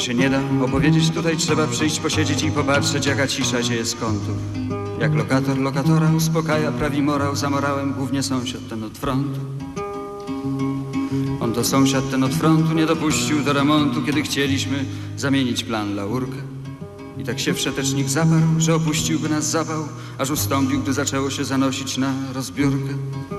się nie da opowiedzieć, tutaj trzeba przyjść, posiedzieć i popatrzeć, jaka cisza zieje z kątów. Jak lokator lokatora uspokaja, prawi morał za morałem, głównie sąsiad ten od frontu. On to sąsiad ten od frontu nie dopuścił do remontu, kiedy chcieliśmy zamienić plan laurkę. I tak się wszetecznik zaparł, że opuściłby nas zapał, aż ustąpił, gdy zaczęło się zanosić na rozbiórkę.